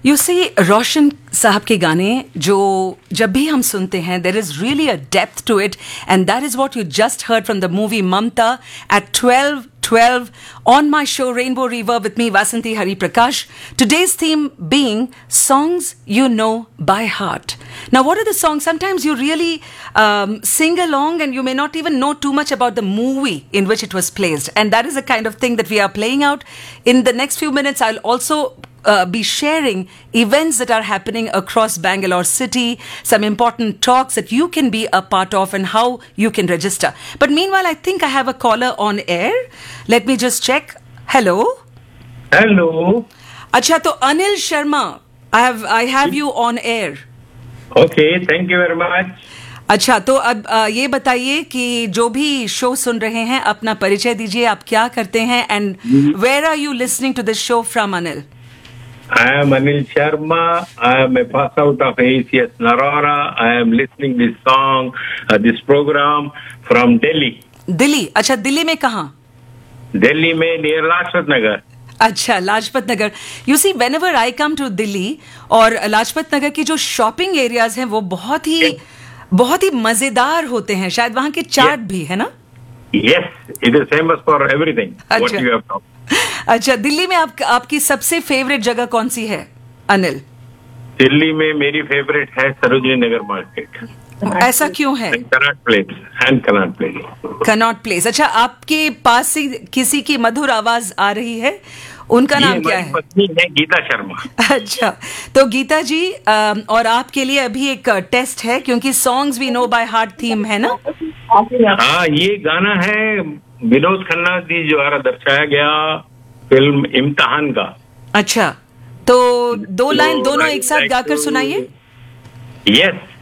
You see रोशन साहब के गाने जो जब भी हम सुनते हैं there is really a depth to it and that is what you just heard from the movie Mamata eight 12:12 on my show Rainbow River with me Vasanthi Hariprakash. Today's theme being songs you know by heart. Now what are the songs? Sometimes you really sing along and you may not even know too much about the movie in which it was placed, and that is the kind of thing that we are playing out. In the next few minutes I'll also be sharing events that are happening across Bangalore city, some important talks that you can be a part of and how you can register. But meanwhile, I think I have a caller on air. Let me just check. Hello. Hello. अच्छा, तो Anil Sharma, I have you on air. Okay, thank you very much. अच्छा, तो अब ये बताइए कि जो भी शो सुन रहे हैं अपना परिचय दीजिए, आप क्या करते हैं and where are you listening to this show from, Anil? I am Anil Sharma. I am a pass out of ACS Narora. I am listening this song, this program from Delhi. Delhi. अच्छा, दिल्ली में कहाँ? दिल्ली में near Lajpat Nagar. अच्छा, Lajpat Nagar. You see whenever I come to Delhi और लाजपत नगर की जो shopping areas हैं वो बहुत ही मजेदार होते हैं. शायद वहाँ के चाट भी है ना? Yes, it is famous for everything. अच्छा. What you have talked. अच्छा, दिल्ली में आपकी सबसे फेवरेट जगह कौन सी है, अनिल? दिल्ली में मेरी फेवरेट है सरोजनी नगर मार्केट. ऐसा क्यों है? Connaught place. Connaught place. अच्छा, आपके पास से किसी की मधुर आवाज आ रही है, उनका नाम क्या है? पत्नी है गीता शर्मा. अच्छा, तो गीता जी, और आपके लिए अभी एक टेस्ट है क्योंकि songs we know by heart theme है ना? हाँ, ये गाना है विनोद खन्ना जी द्वारा दर्शाया गया फिल्म इम्तिहान का. अच्छा, तो दो लाइन दोनों एक साथ गाकर सुनाइए. यस.